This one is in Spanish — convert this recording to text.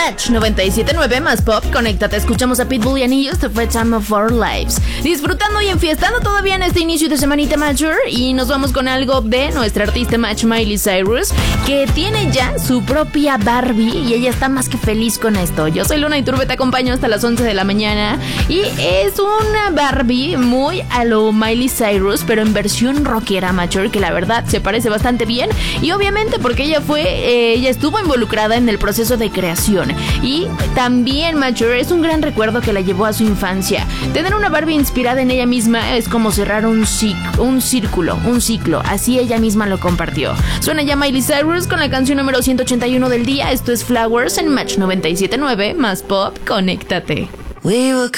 Match 97.9 más pop, conéctate, escuchamos a Pitbull y Anillos, esto fue Time of Our Lives. Disfrutando y enfiestando todavía en este inicio de semanita Major, y nos vamos con algo de nuestra artista Match, Miley Cyrus, que tiene ya su propia Barbie y ella está más que feliz con esto. Yo soy Luna Iturbe, te acompaño hasta las 11 de la mañana y es una Barbie muy a lo Miley Cyrus, pero en versión rockera Major, que la verdad se parece bastante bien, y obviamente porque ella estuvo involucrada en el proceso de creación. Y también Major es un gran recuerdo que la llevó a su infancia. Tener una Barbie inspirada en ella misma es como cerrar un ciclo, así ella misma lo compartió. Suena ya Miley Cyrus con la canción número 181 del día. Esto es Flowers en Match 97.9 más pop, conéctate. We were